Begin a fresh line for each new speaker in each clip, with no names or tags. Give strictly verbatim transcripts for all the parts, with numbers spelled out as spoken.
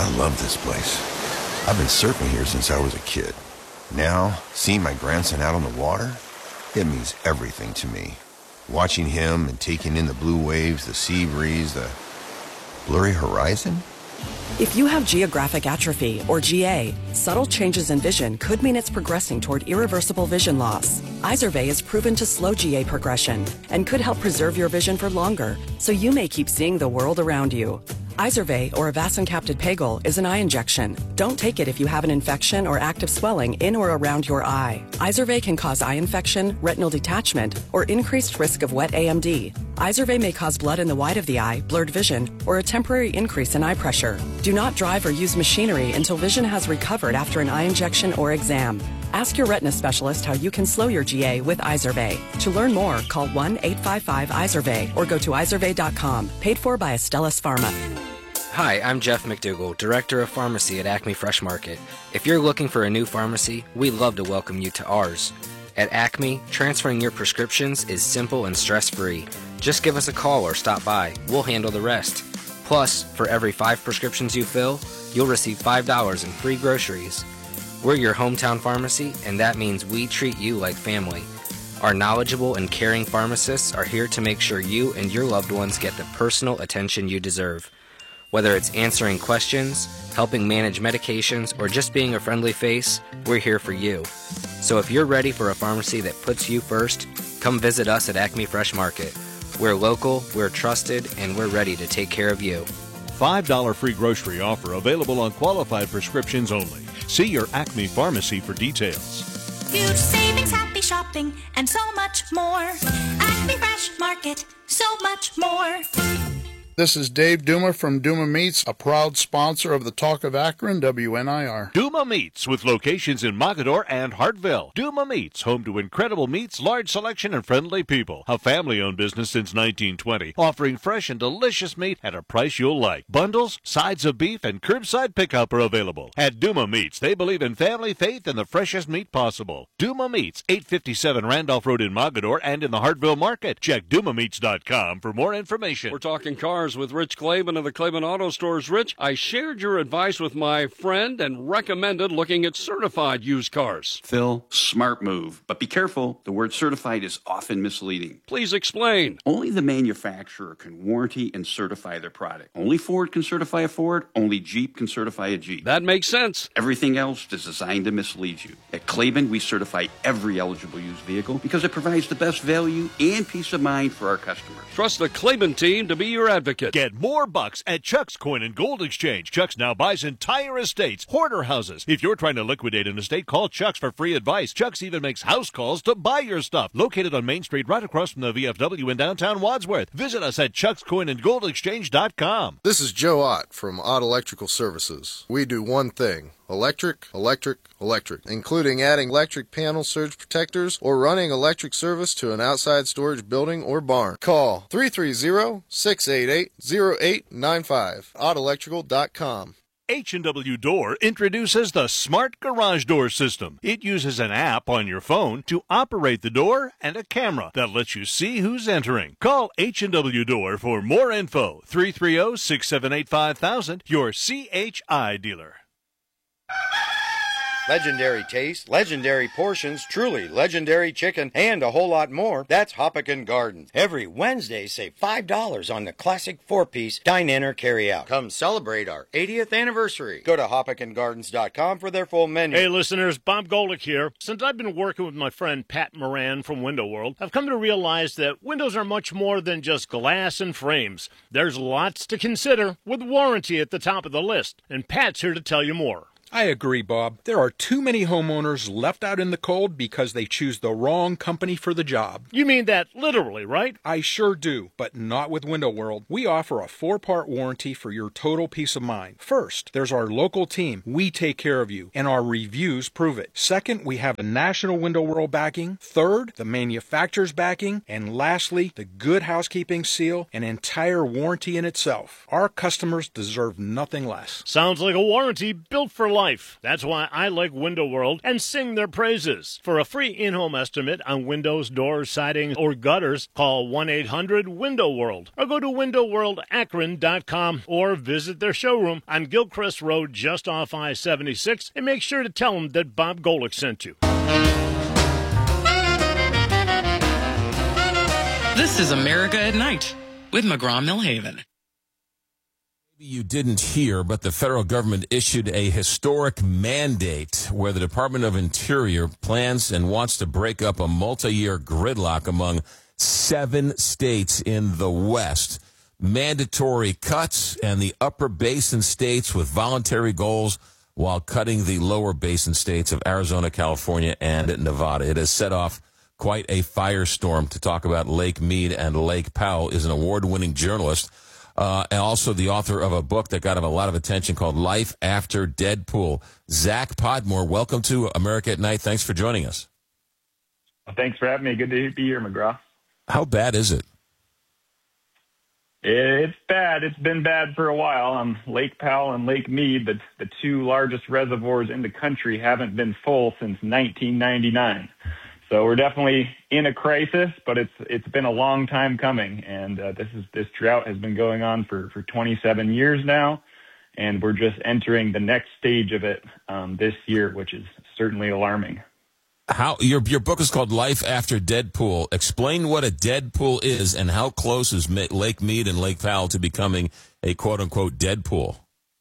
I love this place. I've been surfing here since I was a kid. Now, seeing my grandson out on the water, it means everything to me. Watching him and taking in the blue waves, the sea breeze, the blurry horizon.
If you have geographic atrophy, or G A, subtle changes in vision could mean it's progressing toward irreversible vision loss. Izervay is proven to slow G A progression and could help preserve your vision for longer, so you may keep seeing the world around you. Izervay, or avacincaptad pegol, is an eye injection. Don't take it if you have an infection or active swelling in or around your eye. Izervay can cause eye infection, retinal detachment, or increased risk of wet A M D. Izervay may cause blood in the white of the eye, blurred vision, or a temporary increase in eye pressure. Do not drive or use machinery until vision has recovered after an eye injection or exam. Ask your retina specialist how you can slow your G A with Izervay. To learn more, call one eight five five Izervay or go to izervay dot com. Paid for by Astellas Pharma.
Hi, I'm Jeff McDougall, Director of Pharmacy at Acme Fresh Market. If you're looking for a new pharmacy, we'd love to welcome you to ours. At Acme, transferring your prescriptions is simple and stress-free. Just give us a call or stop by. We'll handle the rest. Plus, for every five prescriptions you fill, you'll receive five dollars in free groceries. We're your hometown pharmacy, and that means we treat you like family. Our knowledgeable and caring pharmacists are here to make sure you and your loved ones get the personal attention you deserve. Whether it's answering questions, helping manage medications, or just being a friendly face, we're here for you. So if you're ready for a pharmacy that puts you first, come visit us at Acme Fresh Market. We're local, we're trusted, and we're ready to take care of you.
five dollars free grocery offer available on qualified prescriptions only. See your Acme pharmacy for details.
Huge savings, happy shopping, and so much more. Acme Fresh Market, so much more.
This is Dave Duma from Duma Meats, a proud sponsor of the Talk of Akron, W N I R.
Duma Meats, with locations in Mogadore and Hartville. Duma Meats, home to incredible meats, large selection, and friendly people. A family-owned business since nineteen twenty, offering fresh and delicious meat at a price you'll like. Bundles, sides of beef, and curbside pickup are available. At Duma Meats, they believe in family, faith, and the freshest meat possible. Duma Meats, eight fifty-seven Randolph Road in Mogadore and in the Hartville Market. Check duma meats dot com for more information.
We're talking cars with Rich Claiborne of the Claiborne Auto Stores. Rich, I shared your advice with my friend and recommended looking at certified used cars.
Phil, smart move. But be careful, the word certified is often misleading.
Please explain.
Only the manufacturer can warranty and certify their product. Only Ford can certify a Ford, only Jeep can certify a Jeep.
That makes sense.
Everything else is designed to mislead you. At Claiborne, we certify every eligible used vehicle because it provides the best value and peace of mind for our customers.
Trust the Claiborne team to be your advocate.
Get more bucks at Chuck's Coin and Gold Exchange. Chuck's now buys entire estates, hoarder houses. If you're trying to liquidate an estate, call Chuck's for free advice. Chuck's even makes house calls to buy your stuff. Located on Main Street right across from the V F W in downtown Wadsworth. Visit us at chucks coin and gold exchange dot com.
This is Joe Ott from Ott Electrical Services. We do one thing. Electric, electric, electric, including adding electric panel surge protectors or running electric service to an outside storage building or barn. Call three three zero, six eight eight, zero eight nine five, ott electrical dot com.
H and W Door introduces the Smart Garage Door System. It uses an app on your phone to operate the door and a camera that lets you see who's entering. Call H and W Door for more info. three three zero, six seven eight, five thousand, your C H I dealer.
Legendary taste, legendary portions, truly legendary chicken, and a whole lot more. That's Hoppican Gardens. Every Wednesday, save five dollars on the classic four-piece dine-in or carry-out. Come celebrate our eightieth anniversary. Go to hoppican gardens dot com for their full menu.
Hey, listeners, Bob Golick here. Since I've been working with my friend Pat Moran from Window World, I've come to realize that windows are much more than just glass and frames. There's lots to consider, with warranty at the top of the list, and Pat's here to tell you more.
I agree, Bob. There are too many homeowners left out in the cold because they choose the wrong company for the job.
You mean that literally, right?
I sure do, but not with Window World. We offer a four-part warranty for your total peace of mind. First, there's our local team. We take care of you, and our reviews prove it. Second, we have a national Window World backing. Third, the manufacturer's backing. And lastly, the Good Housekeeping seal, an entire warranty in itself. Our customers deserve nothing less.
Sounds like a warranty built for life. That's why I like Window World and sing their praises. For a free in-home estimate on windows, doors, siding, or gutters, call one eight hundred window world or go to window world akron dot com or visit their showroom on Gilchrist Road just off I seventy-six and make sure to tell them that Bob Golick sent you.
This is America at Night with McGraw-Millhaven.
Maybe you didn't hear, but the federal government issued a historic mandate where the Department of Interior plans and wants to break up a multi-year gridlock among seven states in the West. Mandatory cuts and the upper basin states with voluntary goals while cutting the lower basin states of Arizona, California, and Nevada. It has set off quite a firestorm. To talk about Lake Mead and Lake Powell is an award-winning journalist uh, and also the author of a book that got him a lot of attention called Life After Deadpool. Zach Podmore, welcome to America at Night. Thanks for joining us.
Thanks for having me. Good to be here, McGraw.
How bad is it?
It's bad. It's been bad for a while. Um, Lake Powell and Lake Mead, the, the two largest reservoirs in the country, haven't been full since nineteen ninety-nine. So we're definitely in a crisis, but it's it's been a long time coming, and uh, this is this drought has been going on for, for twenty-seven years now, and we're just entering the next stage of it um, this year, which is certainly alarming.
How your your book is called Life After Deadpool. Explain what a Deadpool is and how close is Lake Mead and Lake Powell to becoming a quote-unquote Deadpool?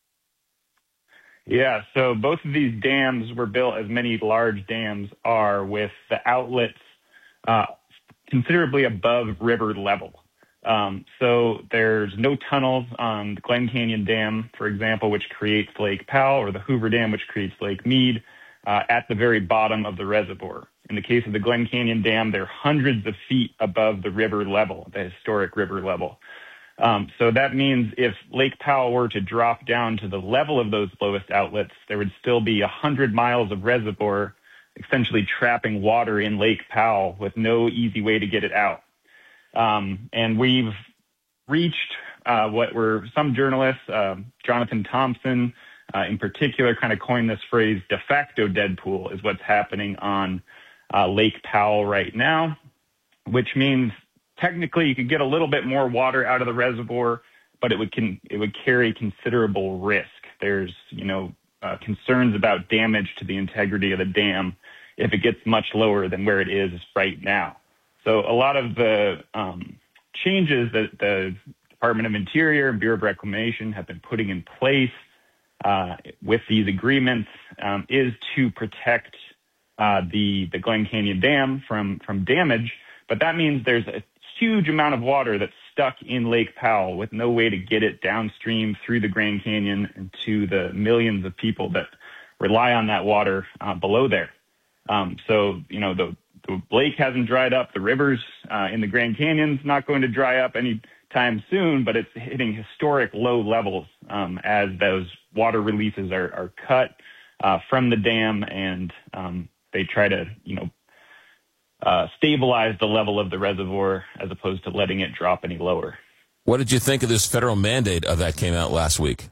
Yeah, so both of these dams were built, as many large dams are, with the outlets uh, considerably above river level. Um, so there's no tunnels on the Glen Canyon Dam, for example, which creates Lake Powell, or the Hoover Dam, which creates Lake Mead, uh, at the very bottom of the reservoir. In the case of the Glen Canyon Dam, they're hundreds of feet above the river level, the historic river level. Um, so that means if Lake Powell were to drop down to the level of those lowest outlets, there would still be one hundred miles of reservoir essentially trapping water in Lake Powell with no easy way to get it out. Um, and we've reached uh, what were some journalists, uh, Jonathan Thompson uh, in particular, kind of coined this phrase, de facto Deadpool is what's happening on uh, Lake Powell right now, which means technically you could get a little bit more water out of the reservoir, but it would can, it would carry considerable risk. There's, you know, uh, concerns about damage to the integrity of the dam if it gets much lower than where it is right now. So a lot of the um, changes that the Department of Interior and Bureau of Reclamation have been putting in place uh, with these agreements um, is to protect uh, the the Glen Canyon Dam from from damage. But that means there's a huge amount of water that's stuck in Lake Powell with no way to get it downstream through the Grand Canyon and to the millions of people that rely on that water uh, below there. Um, so, you know, the, the lake hasn't dried up. The rivers uh, in the Grand Canyon's not going to dry up anytime soon, but it's hitting historic low levels um, as those water releases are, are cut uh, from the dam, and um, they try to, you know, uh, stabilize the level of the reservoir as opposed to letting it drop any lower.
What did you think of this federal mandate uh, that came out last week?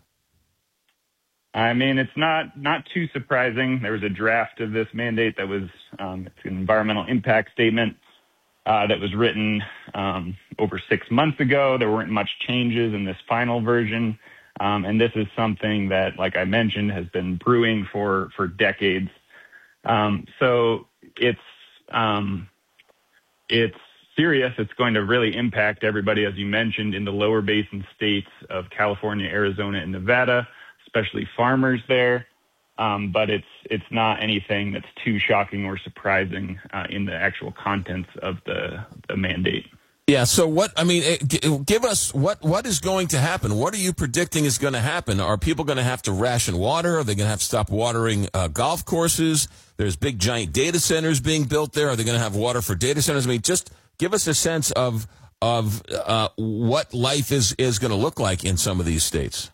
I mean, it's not, not too surprising. There was a draft of this mandate that was um, it's an environmental impact statement uh, that was written um, over six months ago. There weren't much changes in this final version. Um, and this is something that, like I mentioned, has been brewing for, for decades. Um, so it's um, it's serious. It's going to really impact everybody, as you mentioned, in the lower basin states of California, Arizona, and Nevada, especially farmers there. Um, but it's it's not anything that's too shocking or surprising uh, in the actual contents of the, the mandate.
Yeah, so what, I mean, give us, what what is going to happen? What are you predicting is going to happen? Are people going to have to ration water? Are they going to have to stop watering uh, golf courses? There's big, giant data centers being built there. Are they going to have water for data centers? I mean, just give us a sense of of uh, what life is, is going to look like in some of these states.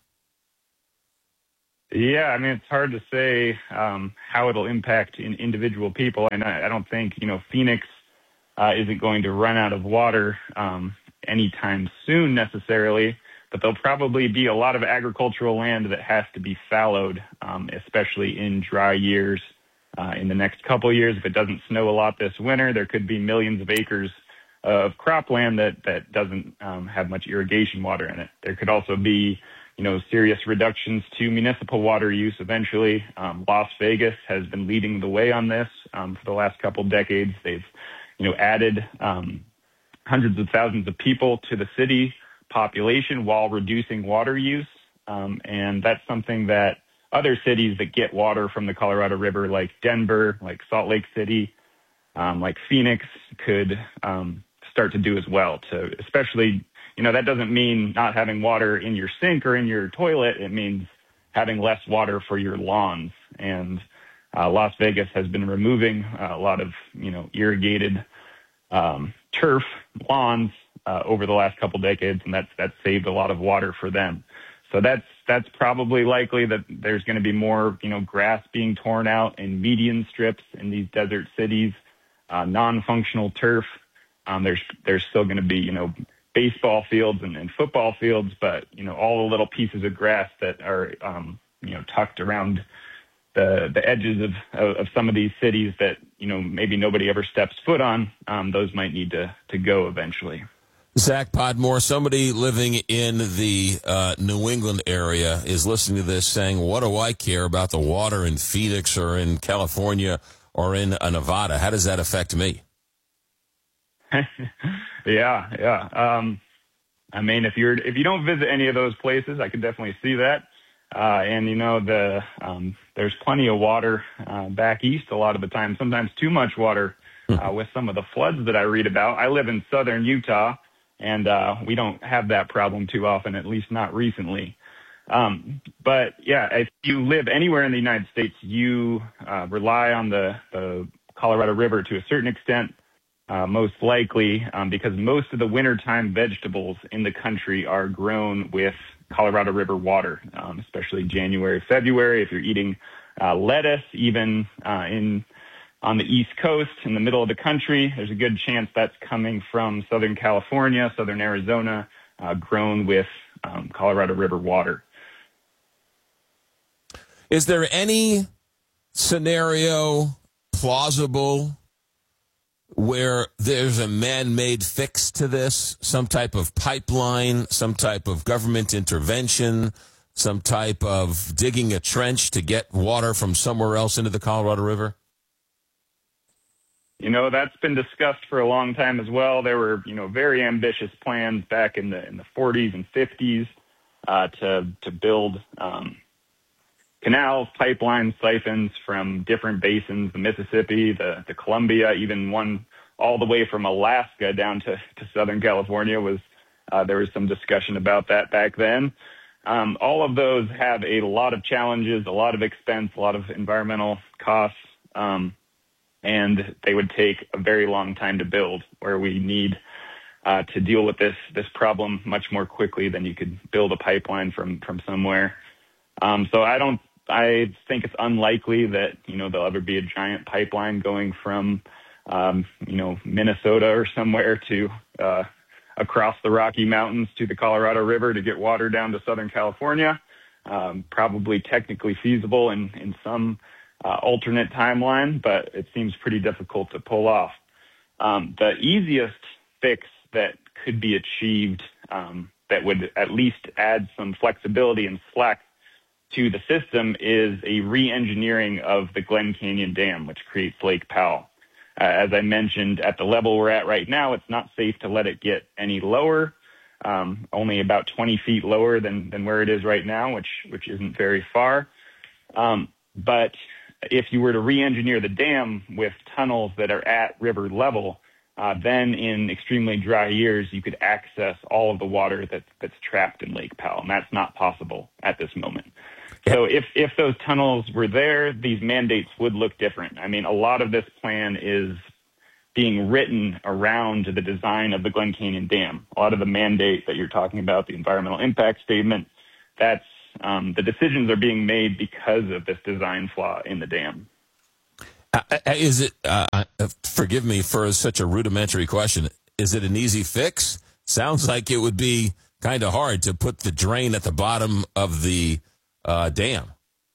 Yeah, I mean, it's hard to say um, how it'll impact in individual people. And I, I don't think, you know, Phoenix uh, isn't going to run out of water um, anytime soon necessarily. but there'll probably be a lot of agricultural land that has to be fallowed, um, especially in dry years. Uh, in the next couple of years, if it doesn't snow a lot this winter, there could be millions of acres of cropland that, that doesn't um, have much irrigation water in it. There could also be, you know, serious reductions to municipal water use eventually. Um, Las Vegas has been leading the way on this um, for the last couple of decades. They've, you know, added um, hundreds of thousands of people to the city population while reducing water use. Um, and that's something that other cities that get water from the Colorado River, like Denver, like Salt Lake City, um, like Phoenix, could um, start to do as well. To especially, you know, that doesn't mean not having water in your sink or in your toilet. It means having less water for your lawns. And uh, Las Vegas has been removing uh, a lot of, you know, irrigated um, turf lawns uh, over the last couple decades, and that's that's saved a lot of water for them. So that's that's probably likely that there's going to be more, you know, grass being torn out in median strips in these desert cities, uh, non-functional turf. Um, there's there's still going to be, you know, baseball fields and, and football fields, but, you know, all the little pieces of grass that are, um, you know, tucked around the the edges of, of, of some of these cities that, you know, maybe nobody ever steps foot on, um, those might need to, to go eventually.
Zach Podmore, somebody living in the uh, New England area is listening to this saying, what do I care about the water in Phoenix or in California or in uh, Nevada? How does that affect me?
yeah, yeah. Um, I mean, if you're if you don't visit any of those places, I can definitely see that. Uh, and, you know, the um, there's plenty of water uh, back east a lot of the time, sometimes too much water uh, with some of the floods that I read about. I live in southern Utah. And uh, we don't have that problem too often, at least not recently. Um, but, yeah, if you live anywhere in the United States, you uh, rely on the, the Colorado River to a certain extent, uh, most likely, um, because most of the wintertime vegetables in the country are grown with Colorado River water, um, especially January, February. If you're eating uh, lettuce, even uh, in on the East Coast, in the middle of the country, there's a good chance that's coming from Southern California, Southern Arizona, uh, grown with um, Colorado River water.
Is there any scenario plausible where there's a man-made fix to this, some type of pipeline, some type of government intervention, some type of digging a trench to get water from somewhere else into the Colorado River?
You know, that's been discussed for a long time as well. There were, you know, very ambitious plans back in the in the forties and fifties uh, to to build um, canals, pipelines, siphons from different basins, the Mississippi, the, the Columbia, even one all the way from Alaska down to, to Southern California was uh, there was some discussion about that back then. Um, all of those have a lot of challenges, a lot of expense, a lot of environmental costs. Um, and they would take a very long time to build, where we need uh, to deal with this this problem much more quickly than you could build a pipeline from from somewhere. Um, so I don't, I think it's unlikely that, you know, there'll ever be a giant pipeline going from, um, you know, Minnesota or somewhere to uh, across the Rocky Mountains to the Colorado River to get water down to Southern California. Um, probably technically feasible in, in some Uh, alternate timeline, but it seems pretty difficult to pull off. Um, the easiest fix that could be achieved um, that would at least add some flexibility and slack to the system is a re-engineering of the Glen Canyon Dam, which creates Lake Powell. Uh, as I mentioned, at the level we're at right now, it's not safe to let it get any lower, um, only about twenty feet lower than, than where it is right now, which, which isn't very far. Um, but if you were to re-engineer the dam with tunnels that are at river level, uh, then in extremely dry years, you could access all of the water that, that's trapped in Lake Powell, and that's not possible at this moment. So if, if those tunnels were there, these mandates would look different. I mean, a lot of this plan is being written around the design of the Glen Canyon Dam. A lot of the mandate that you're talking about, the environmental impact statement, that's Um, the decisions are being made because of this design flaw in the dam.
Uh, is it, uh, forgive me for such a rudimentary question, is it an easy fix? Sounds like it would be kind of hard to put the drain at the bottom of the uh, dam.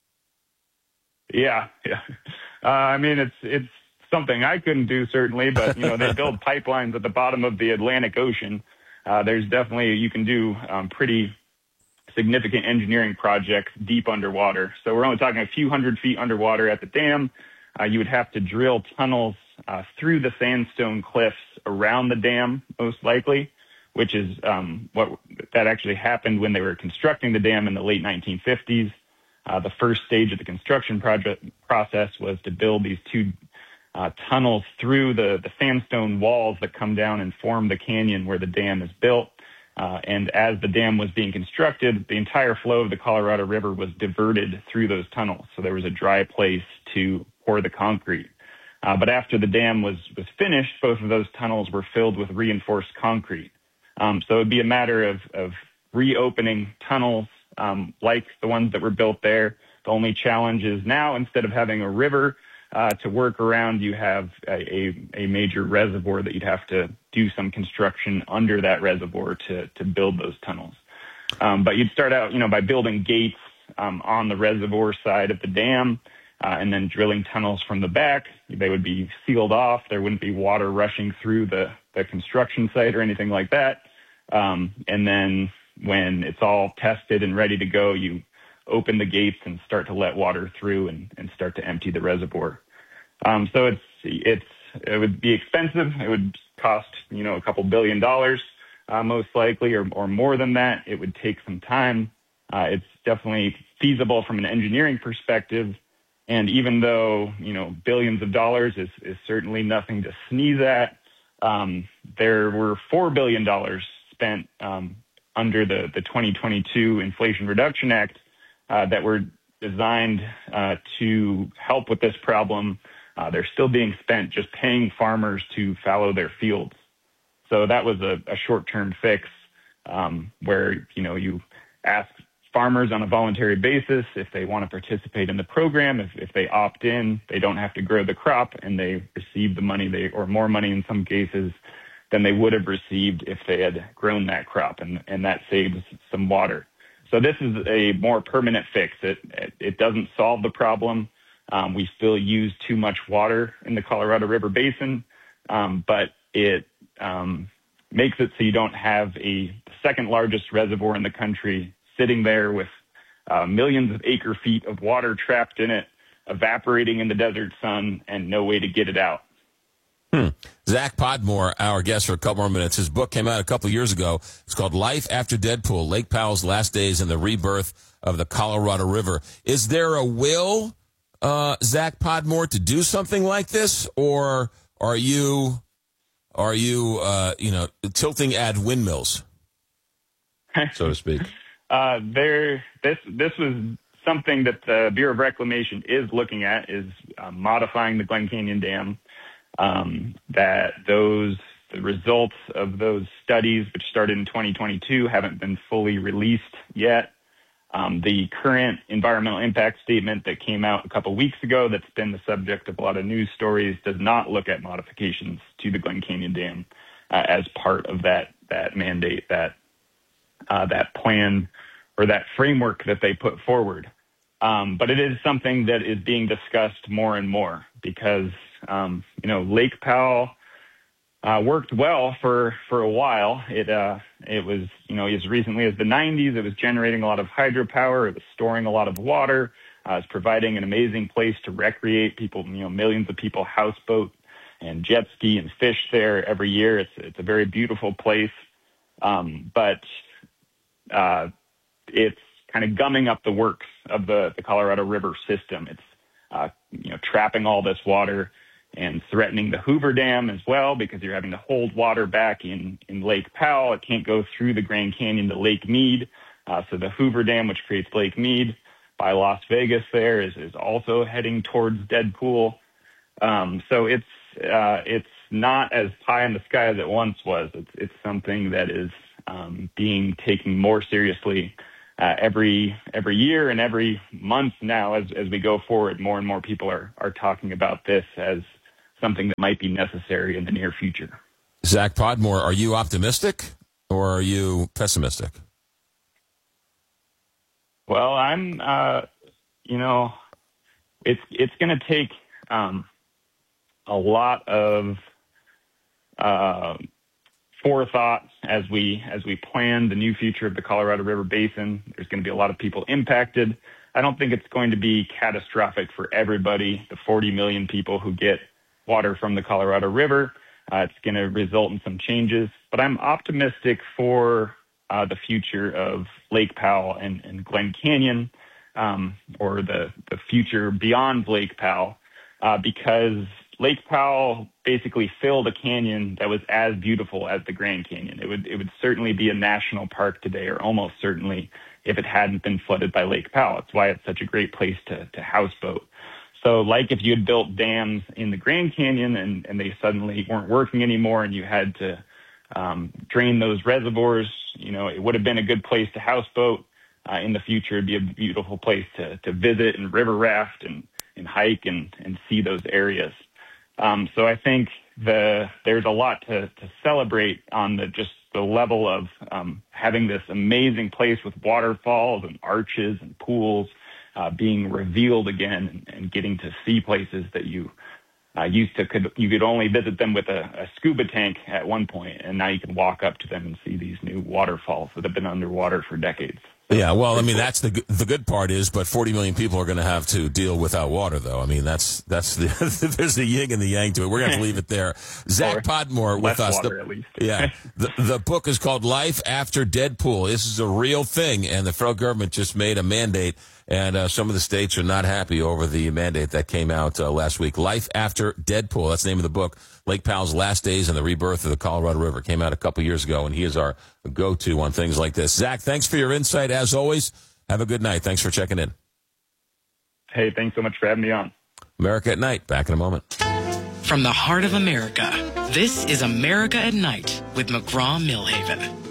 Yeah, yeah. Uh, I mean, it's it's something I couldn't do, certainly, but, you know, they build pipelines at the bottom of the Atlantic Ocean. Uh, there's definitely, you can do um, pretty significant engineering projects deep underwater. So we're only talking a few hundred feet underwater at the dam. Uh, you would have to drill tunnels uh, through the sandstone cliffs around the dam, most likely, which is um, what that actually happened when they were constructing the dam in the late nineteen fifties. Uh, the first stage of the construction project process was to build these two uh, tunnels through the, the sandstone walls that come down and form the canyon where the dam is built. Uh, and as the dam was being constructed, the entire flow of the Colorado River was diverted through those tunnels. So there was a dry place to pour the concrete. Uh, but after the dam was, was finished, both of those tunnels were filled with reinforced concrete. Um, so it would be a matter of, of reopening tunnels um, like the ones that were built there. The only challenge is now, instead of having a river uh, to work around, you have a, a, a major reservoir that you'd have to do some construction under that reservoir to, to build those tunnels. Um, but you'd start out, you know, by building gates um, on the reservoir side of the dam, uh, and then drilling tunnels from the back. They would be sealed off. There wouldn't be water rushing through the, the construction site or anything like that. Um, and then when it's all tested and ready to go, you open the gates and start to let water through and, and start to empty the reservoir. Um, so it's, it's, it would be expensive. It would cost, you know, a couple billion dollars, uh, most likely, or, or more than that. It would take some time. Uh, it's definitely feasible from an engineering perspective. And even though, you know, billions of dollars is, is certainly nothing to sneeze at, um, there were four billion dollars spent um, under the, the twenty twenty-two Inflation Reduction Act uh, that were designed uh, to help with this problem. Uh, they're still being spent just paying farmers to fallow their fields. So that was a, a short-term fix um, where, you know, you ask farmers on a voluntary basis if they want to participate in the program. If, if they opt in, they don't have to grow the crop, and they receive the money, they or more money in some cases, than they would have received if they had grown that crop, and, and that saves some water. So this is a more permanent fix. It, it, it doesn't solve the problem. Um, we still use too much water in the Colorado River Basin, um, but it um, makes it so you don't have a second largest reservoir in the country sitting there with uh, millions of acre feet of water trapped in it, evaporating in the desert sun, and no way to get it out.
Hmm. Zach Podmore, our guest for a couple more minutes. His book came out a couple years ago. It's called Life After Deadpool, Lake Powell's Last Days and the Rebirth of the Colorado River. Is there a will, uh, Zach Podmore, to do something like this, or are you, are you, uh, you know, tilting at windmills, so to speak?
Uh, there, this, this was something that the Bureau of Reclamation is looking at, is uh, modifying the Glen Canyon Dam. Um, that those, the results of those studies, which started in twenty twenty-two, haven't been fully released yet. Um, the current environmental impact statement that came out a couple weeks ago, that's been the subject of a lot of news stories, does not look at modifications to the Glen Canyon Dam uh, as part of that, that mandate, that, uh, that plan or that framework that they put forward. Um, but it is something that is being discussed more and more because, um, you know, Lake Powell uh, worked well for, for a while. It, uh, it was, you know, as recently as the nineties, it was generating a lot of hydropower. It was storing a lot of water. Uh, it's providing an amazing place to recreate. People, you know, millions of people houseboat and jet ski and fish there every year. It's, it's a very beautiful place. Um, but uh, it's kind of gumming up the works of the, the Colorado River system. It's, uh, you know, trapping all this water and threatening the Hoover Dam as well, because you're having to hold water back in, in Lake Powell. It can't go through the Grand Canyon to Lake Mead. Uh, so the Hoover Dam, which creates Lake Mead by Las Vegas there, is, is also heading towards Deadpool. Um, so it's, uh, it's not as pie in the sky as it once was. It's, it's something that is um, being taken more seriously Uh, every every year and every month now as, as we go forward. More and more people are, are talking about this as something that might be necessary in the near future.
Zach Podmore, are you optimistic, or are you pessimistic?
Well, I'm, uh, you know, it's it's going to take um, a lot of uh, forethought as we as we plan the new future of the Colorado River Basin. There's going to be a lot of people impacted. I don't think it's going to be catastrophic for everybody, the forty million people who get water from the Colorado River. Uh, it's going to result in some changes, but I'm optimistic for uh, the future of Lake Powell and, and Glen Canyon, um, or the, the future beyond Lake Powell, uh, because Lake Powell basically filled a canyon that was as beautiful as the Grand Canyon. It would it would certainly be a national park today, or almost certainly, if it hadn't been flooded by Lake Powell. It's why it's such a great place to, to houseboat. So like if you had built dams in the Grand Canyon and, and they suddenly weren't working anymore and you had to um, drain those reservoirs, you know, it would have been a good place to houseboat. Uh, in the future, it'd be a beautiful place to, to visit and river raft and, and hike and, and see those areas. Um, so I think the there's a lot to, to celebrate on the just the level of um, having this amazing place with waterfalls and arches and pools uh, being revealed again, and, and getting to see places that you uh, used to could you could only visit them with a, a scuba tank at one point, and now you can walk up to them and see these new waterfalls that have been underwater for decades.
Yeah, well, I mean, that's the the good part is, but forty million people are going to have to deal without water, though. I mean, that's that's the there's the yin and the yang to it. We're going to have to leave it there. Zach Podmore with us.
Water,
the,
at least.
yeah, the the book is called Life After Deadpool. This is a real thing, and the federal government just made a mandate, and uh, some of the states are not happy over the mandate that came out uh, last week. Life After Deadpool. That's the name of the book. Lake Powell's Last Days and the Rebirth of the Colorado River came out a couple years ago, and he is our go-to on things like this. Zach, thanks for your insight, as always. Have a good night. Thanks for checking in.
Hey, thanks so much for having me on.
America at Night. Back in a moment.
From the heart of America, this is America at Night with McGraw-Millhaven.